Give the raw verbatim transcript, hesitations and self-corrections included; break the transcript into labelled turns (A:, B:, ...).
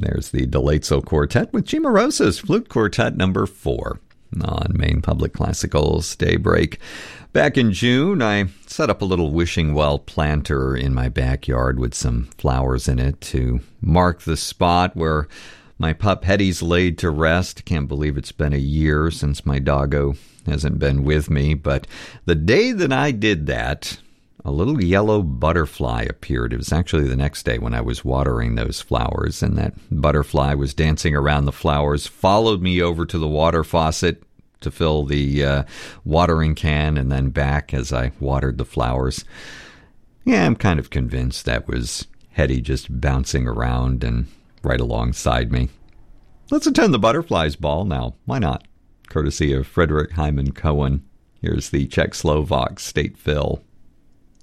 A: there's the Delazo Quartet with Cimarosa's Flute Quartet number four on Maine Public Classical's Daybreak. Back in June, I set up a little wishing well planter in my backyard with some flowers in it to mark the spot where my pup Hetty's laid to rest. Can't believe it's been a year since my doggo hasn't been with me, but the day that I did that, a little yellow butterfly appeared. It was actually the next day when I was watering those flowers, and that butterfly was dancing around the flowers, followed me over to the water faucet to fill the uh, watering can, and then back as I watered the flowers. Yeah, I'm kind of convinced that was Hetty just bouncing around and right alongside me. Let's attend the butterfly's ball now. Why not? Courtesy of Frederick Hyman Cohen. Here's the Czechoslovak State Fill.